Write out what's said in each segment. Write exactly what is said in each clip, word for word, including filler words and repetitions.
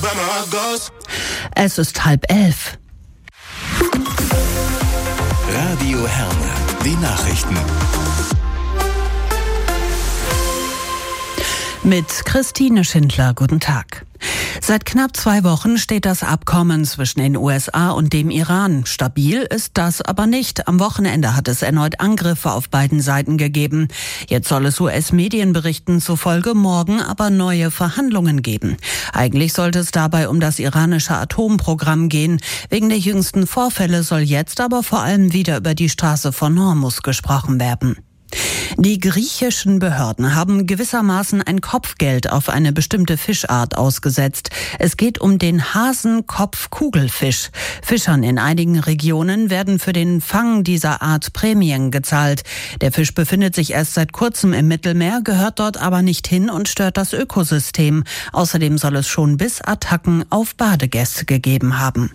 Es ist halb elf. Radio Herne, die Nachrichten. Mit Christine Schindler, guten Tag. Seit knapp zwei Wochen steht das Abkommen zwischen den U S A und dem Iran. Stabil ist das aber nicht. Am Wochenende hat es erneut Angriffe auf beiden Seiten gegeben. Jetzt soll es U S-Medienberichten zufolge morgen aber neue Verhandlungen geben. Eigentlich sollte es dabei um das iranische Atomprogramm gehen. Wegen der jüngsten Vorfälle soll jetzt aber vor allem wieder über die Straße von Hormuz gesprochen werden. Die griechischen Behörden haben gewissermaßen ein Kopfgeld auf eine bestimmte Fischart ausgesetzt. Es geht um den Hasenkopfkugelfisch. Fischern in einigen Regionen werden für den Fang dieser Art Prämien gezahlt. Der Fisch befindet sich erst seit kurzem im Mittelmeer, gehört dort aber nicht hin und stört das Ökosystem. Außerdem soll es schon Bissattacken auf Badegäste gegeben haben.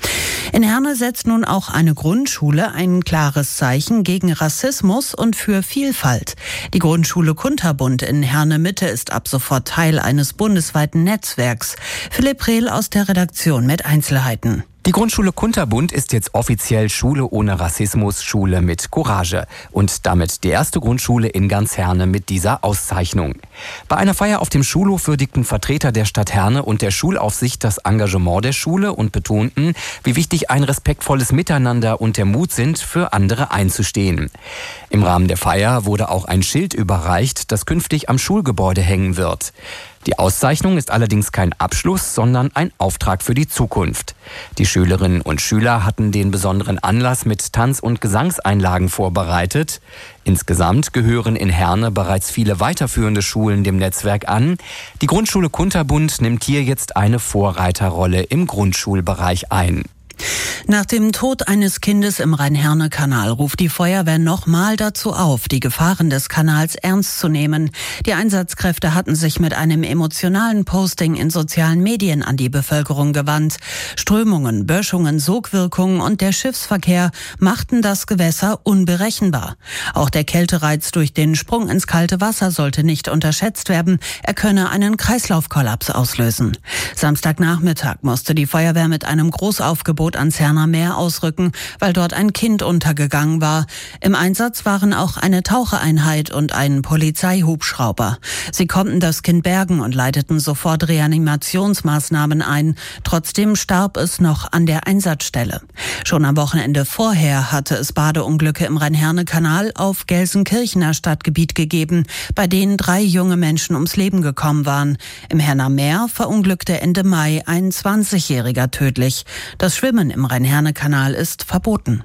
In Herne setzt nun auch eine Grundschule ein klares Zeichen gegen Rassismus und für Vielfalt. Die Grundschule Kunterbund in Herne-Mitte ist ab sofort Teil eines bundesweiten Netzwerks. Philipp Rehl aus der Redaktion mit Einzelheiten. Die Grundschule Kunterbund ist jetzt offiziell Schule ohne Rassismus, Schule mit Courage und damit die erste Grundschule in ganz Herne mit dieser Auszeichnung. Bei einer Feier auf dem Schulhof würdigten Vertreter der Stadt Herne und der Schulaufsicht das Engagement der Schule und betonten, wie wichtig ein respektvolles Miteinander und der Mut sind, für andere einzustehen. Im Rahmen der Feier wurde auch ein Schild überreicht, das künftig am Schulgebäude hängen wird. Die Auszeichnung ist allerdings kein Abschluss, sondern ein Auftrag für die Zukunft. Die Schülerinnen und Schüler hatten den besonderen Anlass mit Tanz- und Gesangseinlagen vorbereitet. Insgesamt gehören in Herne bereits viele weiterführende Schulen dem Netzwerk an. Die Grundschule Kunterbund nimmt hier jetzt eine Vorreiterrolle im Grundschulbereich ein. Nach dem Tod eines Kindes im Rhein-Herne-Kanal ruft die Feuerwehr nochmal dazu auf, die Gefahren des Kanals ernst zu nehmen. Die Einsatzkräfte hatten sich mit einem emotionalen Posting in sozialen Medien an die Bevölkerung gewandt. Strömungen, Böschungen, Sogwirkungen und der Schiffsverkehr machten das Gewässer unberechenbar. Auch der Kältereiz durch den Sprung ins kalte Wasser sollte nicht unterschätzt werden. Er könne einen Kreislaufkollaps auslösen. Samstagnachmittag musste die Feuerwehr mit einem Großaufgebot ans Herner Meer ausrücken, weil dort ein Kind untergegangen war. Im Einsatz waren auch eine Tauchereinheit und ein Polizeihubschrauber. Sie konnten das Kind bergen und leiteten sofort Reanimationsmaßnahmen ein. Trotzdem starb es noch an der Einsatzstelle. Schon am Wochenende vorher hatte es Badeunglücke im Rhein-Herne-Kanal auf Gelsenkirchener Stadtgebiet gegeben, bei denen drei junge Menschen ums Leben gekommen waren. Im Herner Meer verunglückte Ende Mai ein zwanzigjähriger tödlich. Das Schwimmen im Rhein-Herne-Kanal ist verboten.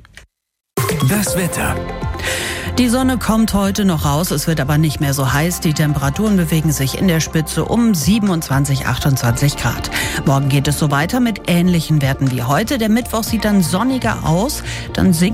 Das Wetter. Die Sonne kommt heute noch raus, es wird aber nicht mehr so heiß. Die Temperaturen bewegen sich in der Spitze um siebenundzwanzig, achtundzwanzig Grad. Morgen geht es so weiter mit ähnlichen Werten wie heute. Der Mittwoch sieht dann sonniger aus, dann sinkt